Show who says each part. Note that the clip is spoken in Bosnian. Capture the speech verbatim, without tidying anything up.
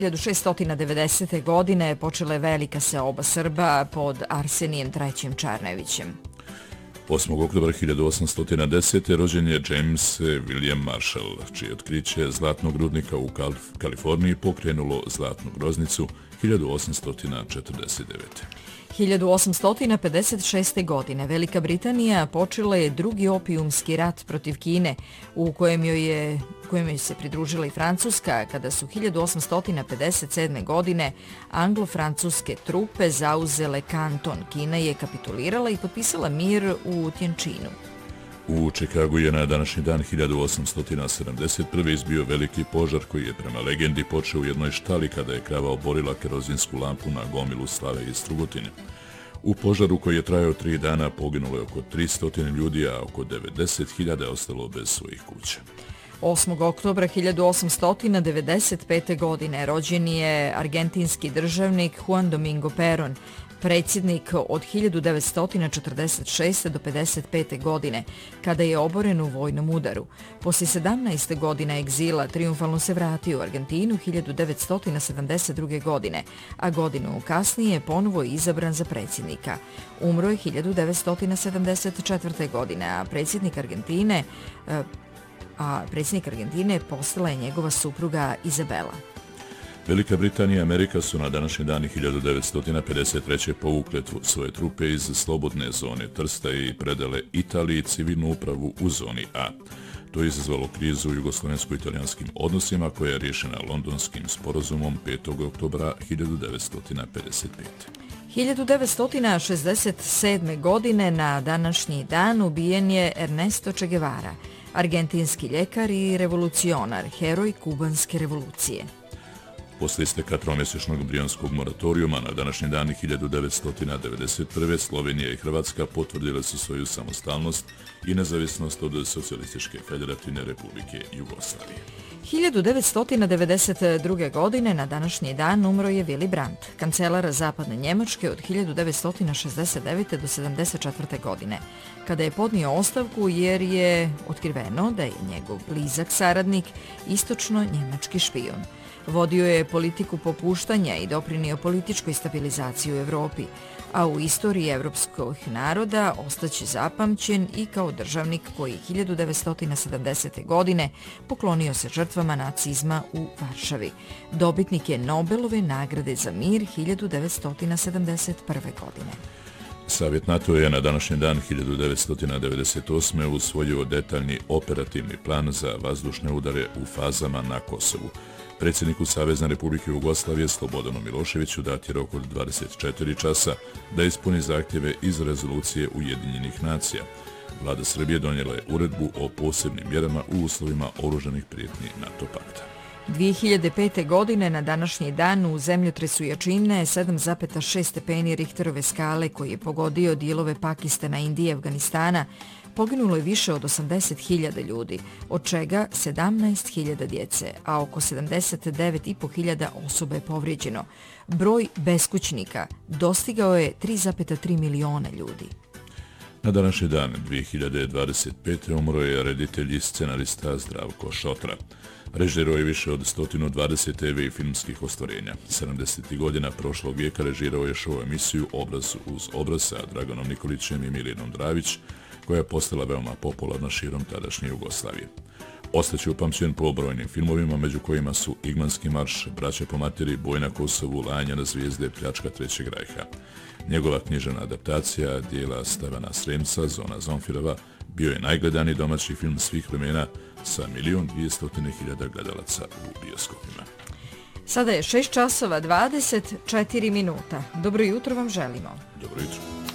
Speaker 1: hiljadu šeststo devedesete. godine počela je velika seoba Srba pod Arsenijem trećim Černevićem.
Speaker 2: osmog oktobra hiljadu osamsto desete. rođen je James William Marshall, čije otkriće zlatnog rudnika u Kaliforniji pokrenulo zlatnu groznicu hiljadu osamsto četrdeset devete.
Speaker 1: hiljadu osamsto pedeset šeste. godine Velika Britanija počela je drugi opijumski rat protiv Kine, u kojem joj je kojem joj se pridružila i Francuska, kada su hiljadu osamsto pedeset sedme. godine anglo-francuske trupe zauzele Kanton. Kina je kapitulirala i potpisala mir u Tjenčinu.
Speaker 2: U Čikagu je na današnji dan hiljadu osamsto sedamdeset prve. izbio veliki požar koji je prema legendi počeo u jednoj štali kada je krava oborila kerozinsku lampu na gomilu slave iz Strugotine. U požaru koji je trajao tri dana poginulo je oko tristo ljudi, a oko devedeset hiljada je ostalo bez svojih kuća.
Speaker 1: osmog oktobra hiljadu osamsto devedeset pete. godine rođen je argentinski državnik Juan Domingo Perón, predsjednik od hiljadu devetsto četrdeset šeste. do pedeset pete. godine, kada je oboren u vojnom udaru. Poslije sedamnaest godina egzila triumfalno se vratio u Argentinu hiljadu devetsto sedamdeset druge. godine, a godinu kasnije ponovo je izabran za predsjednika. Umro je hiljadu devetsto sedamdeset četvrte. godine, a predsjednik Argentine a predsjednik Argentine postala je njegova supruga Izabela.
Speaker 2: Velika Britanija i Amerika su na današnji dan hiljadu devetsto pedeset treće. povukle svoje trupe iz slobodne zone Trsta i predale Italiji civilnu upravu u zoni A. To je izazvalo krizu u jugoslovensko-italijanskim odnosima koja je riješena Londonskim sporazumom petog oktobra hiljadu devetsto pedeset pete.
Speaker 1: hiljadu devetsto šezdeset sedme. godine na današnji dan ubijen je Ernesto Che Guevara, argentinski ljekar i revolucionar, heroj kubanske revolucije.
Speaker 2: Posle isteka tromjesečnog brijanskog moratorijuma na današnji dan hiljadu devetsto devedeset prve. Slovenija i Hrvatska potvrdile su svoju samostalnost i nezavisnost od Socijalističke federativne republike Jugoslavije.
Speaker 1: hiljadu devetsto devedeset druge. godine na današnji dan umro je Willy Brandt, kancelar zapadne Njemačke od hiljadu devetsto šezdeset devete. do sedamdeset četvrte. godine, kada je podnio ostavku jer je otkriveno da je njegov blizak saradnik istočno-njemački špijun. Vodio je politiku popuštanja i doprinio političkoj stabilizaciji u Evropi, a u istoriji evropskih naroda ostaće zapamćen i kao državnik koji hiljadu devetsto sedamdesete. godine poklonio se žrtvama nacizma u Varšavi. Dobitnik je Nobelove nagrade za mir hiljadu devetsto sedamdeset prve. godine.
Speaker 2: Savjet NATO je na današnji dan hiljadu devetsto devedeset osme. usvojio detaljni operativni plan za vazdušne udare u fazama na Kosovu. Predsjedniku Savezne Republike Jugoslavije Slobodanu Miloševiću dat je rok od dvadeset četiri časa da ispuni zahtjeve iz rezolucije Ujedinjenih nacija. Vlada Srbije donijela je uredbu o posebnim mjerama u uslovima oružanih prijetnji NATO pakta.
Speaker 1: dvije hiljade pete. godine na današnji dan u zemljotresu jačine sedam zarez šest stepeni Richterove skale koji je pogodio dijelove Pakistana, Indije i Afganistana, poginulo je više od osamdeset hiljada ljudi, od čega sedamnaest hiljada djece, a oko sedamdeset devet i po hiljada osoba je povrijeđeno. Broj beskućnika dostigao je tri zarez tri miliona ljudi.
Speaker 2: Na današnji dan dvije hiljade dvadeset pete. umro je reditelj i scenarista Zdravko Šotra. Režirao je više od sto dvadeset te ve i filmskih ostvarenja. sedamdesetih godina prošlog vijeka režirao je show emisiju Obraz uz obraz sa Draganom Nikolićem i Milinom Dravić, koja je postala veoma popularna širom tadašnje Jugoslavije. Ostaće upamćen po brojnim filmovima, među kojima su Igmanski marš, Braća po materi, Boj na Kosovu, Lajanja na zvijezde, Pljačka trećeg rajha. Njegova književna adaptacija dijela Stevana Sremca, Zona Zonfirova, bio je najgledaniji domaći film svih vremena sa milion dvjesto hiljada gledalaca u bioskopima.
Speaker 1: Sada je šest časova dvadeset četiri minuta. Dobro jutro vam želimo.
Speaker 2: Dobro jutro.